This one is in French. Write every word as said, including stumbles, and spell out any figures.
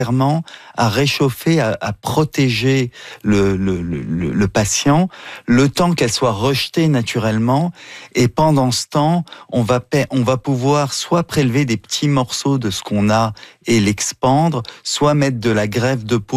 à réchauffer, à, à protéger le, le, le, le patient, le temps qu'elle soit rejetée naturellement. Et pendant ce temps, on va, on va pouvoir soit prélever des petits morceaux de ce qu'on a et l'expandre, soit mettre de la greffe de peau